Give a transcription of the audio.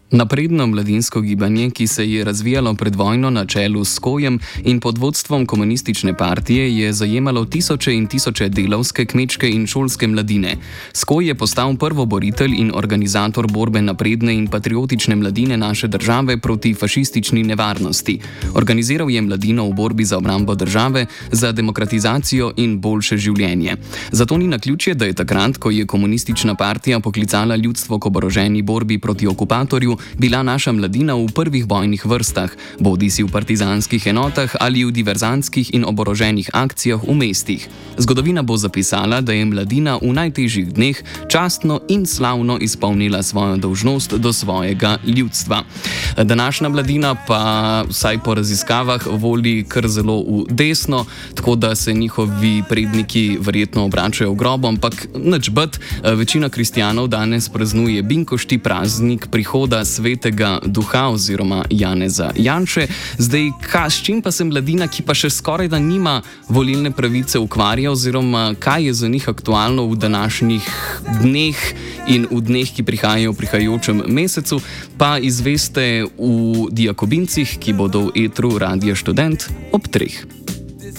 Napredno mladinsko gibanje, ki se je razvijalo pred vojno na čelu s Skojem in pod vodstvom komunistične partije, je zajemalo tisoče in tisoče delavske, kmečke in šolske mladine. Skoj je postal prvoboritelj in organizator borbe napredne in patriotične mladine naše države proti fašistični nevarnosti. Organiziral je mladino v borbi za obrambo države, za demokratizacijo in boljše življenje. Zato ni naključje, da je takrat, ko je komunistična partija poklicala ljudstvo k oboroženi borbi proti okupatorju, bila naša mladina v prvih bojnih vrstah, bodisi v partizanskih enotah ali v diverzantskih in oboroženih akcijah v mestih. Zgodovina bo zapisala, da je mladina v najtežjih dneh častno in slavno izpolnila svojo dolžnost do svojega ljudstva. Današnja mladina pa, vsaj po raziskavah, voli kar zelo v desno, tako da se njihovi predniki verjetno obračajo v grobo, ampak nič bed, večina kristjanov danes praznuje binkošti praznik prihoda Svetega Duha oziroma Janeza Janše. Zdaj, s čim pa se mladina, ki pa še skoraj da nima volilne pravice, ukvarja oziroma kaj je za njih aktualno v današnjih dneh in v dneh, ki prihajajo v prihajajočem mesecu, pa izveste v Dijakobincih, ki bodo v etru Radia Študent ob 3.